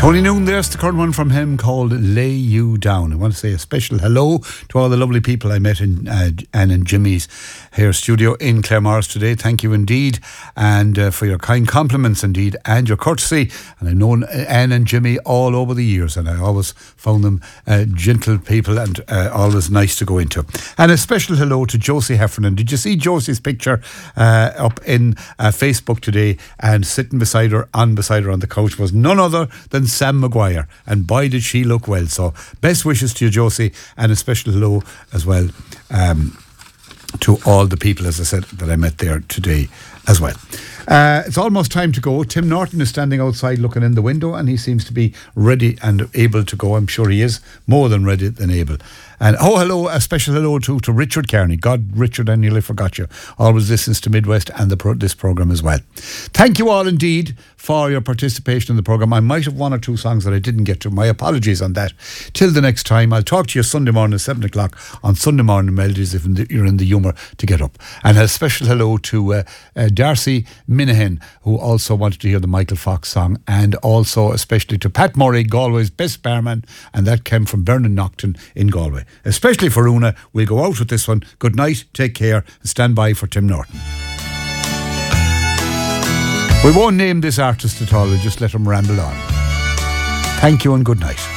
Tony Noon, there's the current one from him called Lay You Down. I want to say a special hello to all the lovely people I met in Anne and Jimmy's hair studio in Claremorris today. Thank you indeed, and for your kind compliments indeed, and your courtesy. And I've known Anne and Jimmy all over the years, and I always found them gentle people and always nice to go into. And a special hello to Josie Heffernan. Did you see Josie's picture up in Facebook today? And sitting beside her on the couch was none other than Sam Maguire, and boy did she look well. So best wishes to you, Josie, and a special hello as well to all the people, as I said, that I met there today as well. It's almost time to go. Tim Norton is standing outside looking in the window, and he seems to be ready and able to go. I'm sure he is more than ready than able. And hello, a special hello to Richard Kearney. God, Richard, I nearly forgot you. Always listens to Midwest and this programme as well. Thank you all indeed for your participation in the programme. I might have one or two songs that I didn't get to. My apologies on that. Till the next time, I'll talk to you Sunday morning at 7 o'clock on Sunday Morning Melodies if you're in the humour to get up. And a special hello to Darcy Minahan, who also wanted to hear the Michael Fox song, and also especially to Pat Murray, Galway's best barman, and that came from Vernon Nocton in Galway. Especially for Una, we'll go out with this one. Good night, take care, and stand by for Tim Norton. We won't name this artist at all, we'll just let him ramble on. Thank you and good night.